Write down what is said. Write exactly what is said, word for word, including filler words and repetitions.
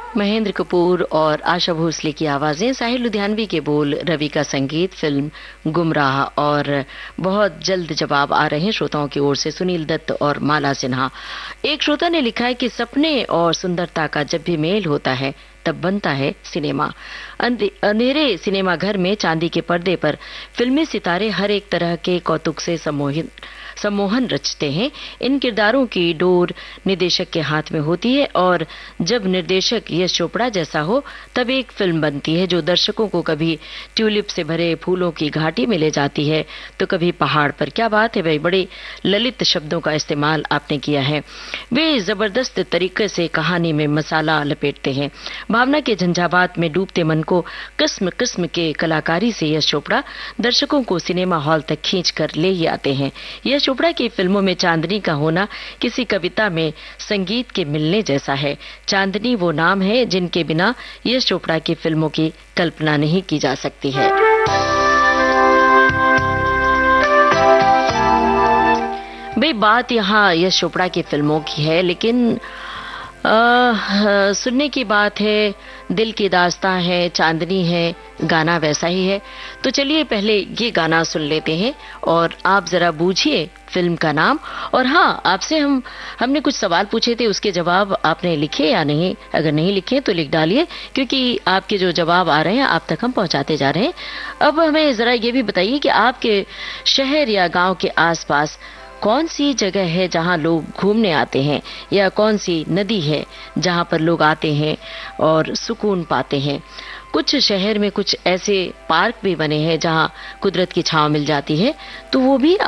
महेंद्र कपूर और आशा भोसले की आवाजें, साहिल लुधियानवी के बोल, रवि का संगीत, फिल्म गुमराह। और बहुत जल्द जवाब आ रहे हैं श्रोताओं की ओर से, सुनील दत्त और माला सिन्हा। एक श्रोता ने लिखा है कि सपने और सुंदरता का जब भी मेल होता है तब बनता है सिनेमा। अंधेरे सिनेमा घर में चांदी के पर्दे पर फिल्मी सितारे हर एक तरह के कौतुक से सम्मोहित सम्मोहन रचते हैं। इन किरदारों की डोर निर्देशक के हाथ में होती है और जब निर्देशक यश चोपड़ा जैसा हो तब एक फिल्म बनती है जो दर्शकों को कभी ट्यूलिप से भरे फूलों की घाटी में ले जाती है तो कभी पहाड़ पर। क्या बात है भाई, बड़े ललित शब्दों का इस्तेमाल आपने किया है। वे जबरदस्त तरीके से कहानी में मसाला लपेटते हैं। भावना के झंझावात में डूबते मन को किस्म किस्म के कलाकारी से यश चोपड़ा दर्शकों को सिनेमा हॉल तक खींच कर ले ही आते हैं। यश चोपड़ा की फिल्मों में चांदनी का होना किसी कविता में संगीत के मिलने जैसा है। चांदनी वो नाम है जिनके बिना यश चोपड़ा की फिल्मों की कल्पना नहीं की जा सकती है। भाई बात यहाँ यश चोपड़ा की फिल्मों की है, लेकिन आ, सुनने की बात है, दिल की दास्तां है, चांदनी है, गाना वैसा ही है। तो चलिए पहले ये गाना सुन लेते हैं और आप जरा बूझिए फिल्म का नाम। और हाँ, आपसे हम हमने कुछ सवाल पूछे थे, उसके जवाब आपने लिखे या नहीं? अगर नहीं लिखे तो लिख डालिए, क्योंकि आपके जो जवाब आ रहे हैं आप तक हम पहुंचाते जा रहे हैं। अब हमें जरा ये भी बताइए कि आपके शहर या गांव के आसपास कौन सी जगह है जहां लोग घूमने आते हैं, या कौन सी नदी है जहां पर लोग आते हैं और सुकून पाते हैं। कुछ शहर में कुछ ऐसे पार्क भी बने हैं जहां कुदरत की छांव मिल जाती है, तो वो भी